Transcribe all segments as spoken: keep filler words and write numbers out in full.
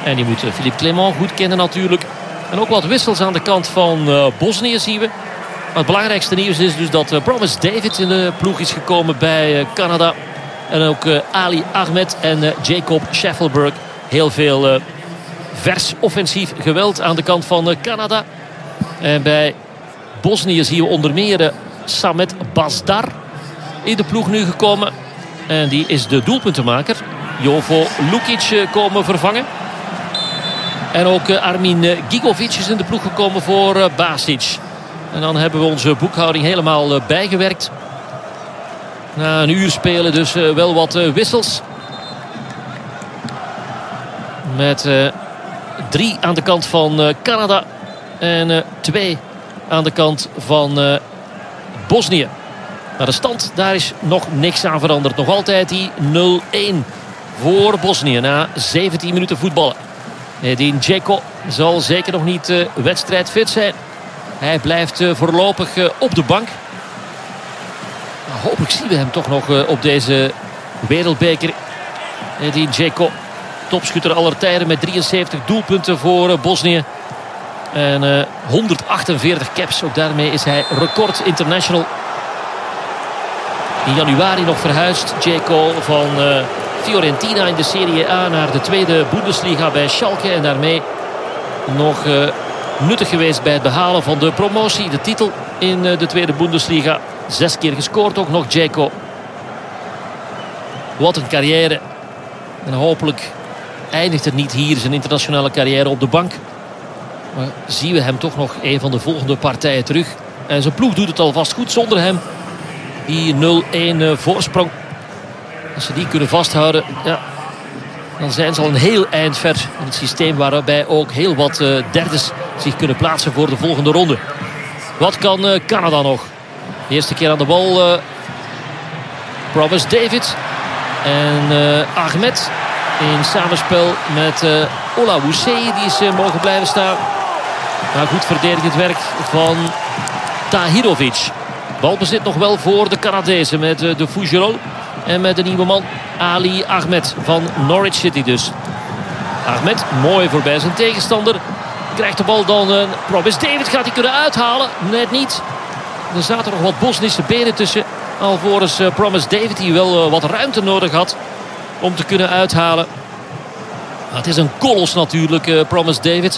En die moet Philippe Clement goed kennen natuurlijk. En ook wat wissels aan de kant van uh, Bosnië zien we. Maar het belangrijkste nieuws is dus dat uh, Promise David in de ploeg is gekomen bij uh, Canada. En ook uh, Ali Ahmed en uh, Jacob Scheffelberg. Heel veel uh, vers offensief geweld aan de kant van uh, Canada. En bij Bosnië zien we onder meer uh, Samet Bazdar in de ploeg nu gekomen. En die is de doelpuntenmaker. Jovo Lukic uh, komen vervangen. En ook uh, Armin uh, Gigovic is in de ploeg gekomen voor uh, Basic. En dan hebben we onze boekhouding helemaal uh, bijgewerkt. Na een uur spelen dus uh, wel wat uh, wissels. Met uh, drie aan de kant van uh, Canada. En uh, twee aan de kant van uh, Bosnië. Maar de stand, daar is nog niks aan veranderd. Nog altijd die nul-een voor Bosnië na zeventien minuten voetballen. Edin Dzeko zal zeker nog niet uh, wedstrijdfit zijn. Hij blijft uh, voorlopig uh, op de bank. Nou, hopelijk zien we hem toch nog uh, op deze wereldbeker. Edin Dzeko, topschutter aller tijden met drieënzeventig doelpunten voor uh, Bosnië. En uh, honderdachtenveertig caps. Ook daarmee is hij record international. In januari nog verhuisd. Dzeko van uh, Fiorentina in de Serie A naar de tweede Bundesliga bij Schalke. En daarmee nog uh, nuttig geweest bij het behalen van de promotie. De titel in uh, de tweede Bundesliga. Zes keer gescoord ook nog Dzeko. Wat een carrière. En hopelijk eindigt het niet hier zijn internationale carrière op de bank. Maar zien we hem toch nog een van de volgende partijen terug. En zijn ploeg doet het alvast goed zonder hem. Die nul-een voorsprong. Als ze die kunnen vasthouden, ja, dan zijn ze al een heel eind ver in het systeem. Waarbij ook heel wat uh, derdes zich kunnen plaatsen voor de volgende ronde. Wat kan uh, Canada nog? De eerste keer aan de bal. Uh, Promise David. En uh, Ahmed. In samenspel met uh, Ola Wusei. Die is uh, mogen blijven staan. Maar goed verdedigend werk van Tahirovic. Balbezit nog wel voor de Canadezen met uh, de Fougerolles. En met de nieuwe man Ali Ahmed van Norwich City dus. Ahmed mooi voorbij zijn tegenstander. Krijgt de bal dan. Uh, Promise David gaat hij kunnen uithalen. Net niet. Er zaten nog wat Bosnische benen tussen. Alvorens uh, Promise David die wel uh, wat ruimte nodig had. Om te kunnen uithalen. Maar het is een kolos natuurlijk, uh, Promise David.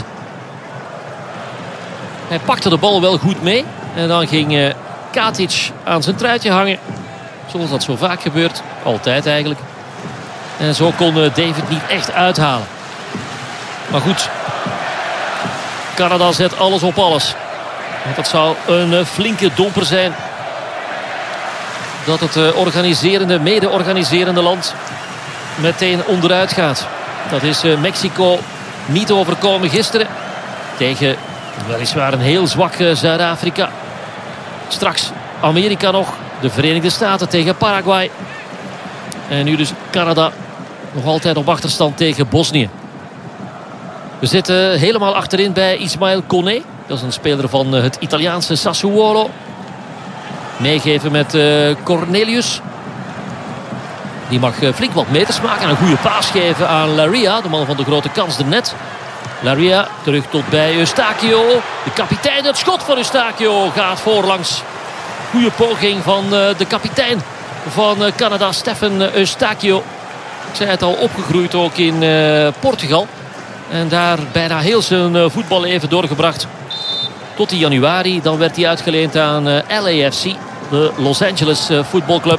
Hij pakte de bal wel goed mee. En dan ging uh, Katic aan zijn truitje hangen. Zoals dat zo vaak gebeurt. Altijd eigenlijk. En zo kon uh, David niet echt uithalen. Maar goed. Canada zet alles op alles. Want dat zou een uh, flinke domper zijn. Dat het uh, organiserende, mede-organiserende land meteen onderuit gaat. Dat is uh, Mexico niet overkomen gisteren. Tegen weliswaar een heel zwak uh, Zuid-Afrika. Straks Amerika nog. De Verenigde Staten tegen Paraguay. En nu dus Canada nog altijd op achterstand tegen Bosnië. We zitten helemaal achterin bij Ismael Koné. Dat is een speler van het Italiaanse Sassuolo. Meegeven met uh, Cornelius. Die mag uh, flink wat meters maken. En een goede paas geven aan Laria. De man van de grote kans ernet. Laria terug tot bij Eustachio. De kapitein. Het schot van Eustachio gaat voorlangs. Goede poging van uh, de kapitein van uh, Canada, Stefan Eustachio. Ik zei het al, opgegroeid ook in uh, Portugal. En daar bijna heel zijn uh, voetballeven doorgebracht. Tot in januari. Dan werd hij uitgeleend aan uh, L A F C. De Los Angeles uh, voetbalclub.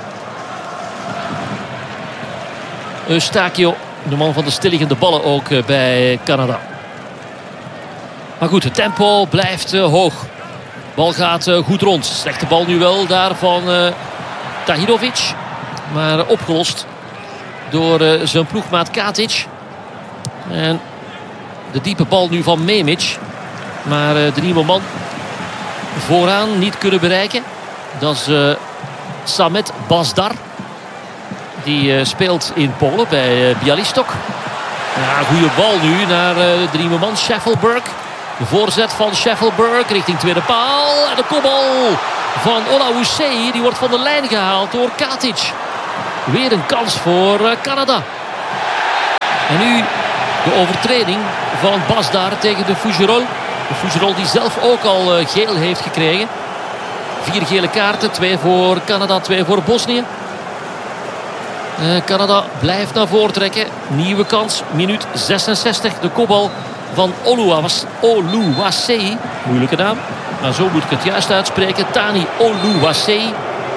Eustachio, de man van de stilliggende ballen ook uh, bij Canada. Maar goed, het tempo blijft uh, hoog. Bal gaat uh, goed rond. Slechte bal nu wel daar van uh, Tahirovic. Maar uh, opgelost door uh, zijn ploegmaat Katic. En de diepe bal nu van Memic. Maar uh, de nieuwe man vooraan niet kunnen bereiken. Dat is uh, Samet Bazdar. Die uh, speelt in Polen bij uh, Bialystok. Ja, goede bal nu naar uh, de nieuwe man Scheffelberg. De voorzet van Scheffelberg richting tweede paal. En de kopbal van Ola Wusei. Die wordt van de lijn gehaald door Katic. Weer een kans voor uh, Canada. En nu De overtreding van Basdar tegen de Fougerolles. De Fougerolles die zelf ook al uh, geel heeft gekregen. Vier gele kaarten. Twee voor Canada, twee voor Bosnië. Uh, Canada blijft naar voren trekken. Nieuwe kans. Minuut zesenzestig. De kopbal van Oluwasei. Moeilijke naam. Maar zo moet ik het juist uitspreken. Tani Oluwasei.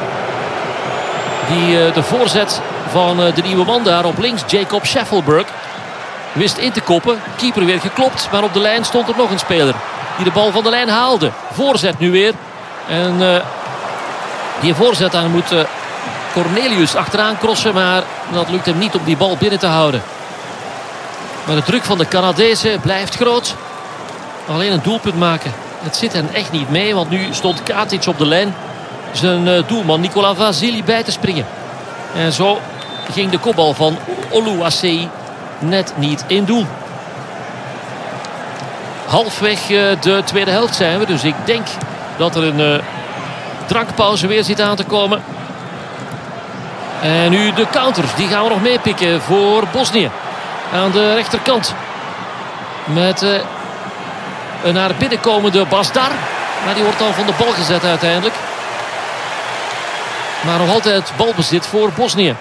Die uh, de voorzet van uh, de nieuwe man daar op links. Jacob Scheffelberg. Wist in te koppen. Keeper weer geklopt. Maar op de lijn stond er nog een speler. Die de bal van de lijn haalde. Voorzet nu weer. En uh, die voorzet daar moet uh, Cornelius achteraan crossen. Maar dat lukt hem niet om die bal binnen te houden. Maar de druk van de Canadezen blijft groot. Alleen een doelpunt maken. Het zit hen echt niet mee. Want nu stond Katic op de lijn. Zijn uh, doelman Nicolas Vasili bij te springen. En zo ging de kopbal van Oluwasei net niet in doel. Halfweg uh, de tweede helft zijn we. Dus ik denk dat er een uh, drankpauze weer zit aan te komen. En nu de counters. Die gaan we nog meepikken voor Bosnië. Aan de rechterkant. Met uh, een naar binnen komende Basdar. Maar die wordt dan van de bal gezet uiteindelijk. Maar nog altijd balbezit voor Bosnië.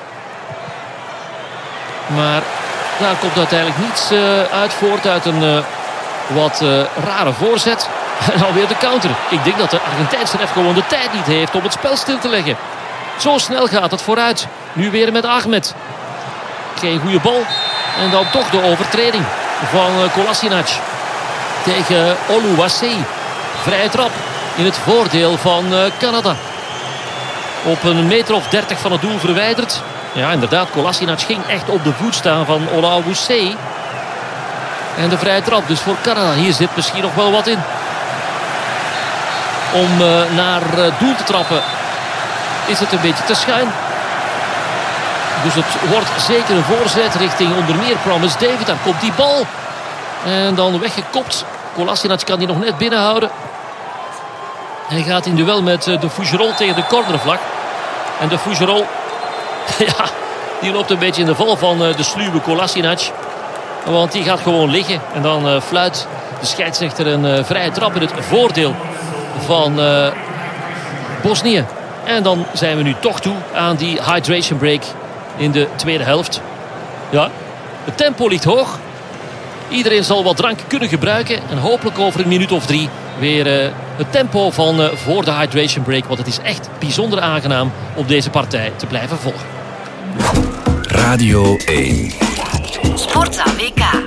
Maar daar komt uiteindelijk niets uh, uit voort uit een uh, wat uh, rare voorzet. En alweer de counter. Ik denk dat de Argentijnse ref gewoon de tijd niet heeft om het spel stil te leggen. Zo snel gaat het vooruit. Nu weer met Ahmed. Geen goede bal. En dan toch de overtreding van uh, Kolasinac. Tegen Oluwasei. Vrije trap in het voordeel van uh, Canada. Op een meter of dertig van het doel verwijderd. Ja, inderdaad, Kolasinac ging echt op de voet staan van Oluwasei. En de vrije trap dus voor Canada. Hier zit misschien nog wel wat in. Om uh, naar uh, doel te trappen is het een beetje te schuin. Dus het wordt zeker een voorzet richting onder meer Promise David. Daar komt die bal. En dan weggekopt. Kolasinac kan die nog net binnenhouden. Hij gaat in duel met uh, de Fougerolles tegen de cornervlag. En de Fougerolles, ja, die loopt een beetje in de val van uh, de sluwe Kolasinac. Want die gaat gewoon liggen. En dan uh, fluit de scheidsrechter een uh, vrije trap in het voordeel van uh, Bosnië. En dan zijn we nu toch toe aan die hydration break in de tweede helft. Ja, het tempo ligt hoog. Iedereen zal wat drank kunnen gebruiken. En hopelijk over een minuut of drie weer uh, het tempo van uh, voor de hydration break. Want het is echt bijzonder aangenaam om deze partij te blijven volgen. Radio één. Sportza W K.